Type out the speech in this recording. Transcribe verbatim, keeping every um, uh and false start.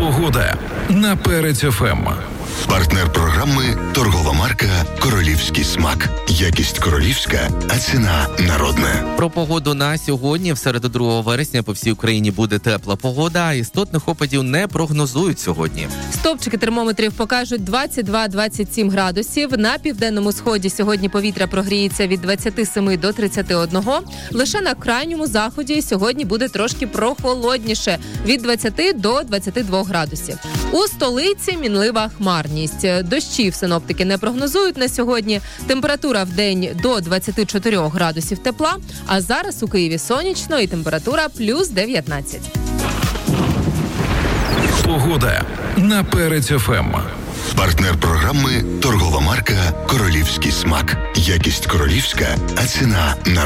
Погода на Перець еф ем. Партнер програми – торгова марка «Королівський смак». Якість королівська, а ціна народна. Про погоду на сьогодні. В середу другого вересня по всій Україні буде тепла погода, а істотних опадів не прогнозують сьогодні. Стопчики термометрів покажуть двадцять два - двадцять сім градусів. На південному сході сьогодні повітря прогріється від двадцять сім до тридцять один. Лише на крайньому заході сьогодні буде трошки прохолодніше – від двадцять до двадцяти двох градусів. У столиці мінлива хмарність. Дощів синоптики не прогнозують на сьогодні. Температура в день до двадцяти чотирьох градусів тепла, а зараз у Києві сонячно і температура плюс дев'ятнадцять. Погода на Перець еф ем. Партнер програми – торгова марка «Королівський смак». Якість королівська, а ціна народна.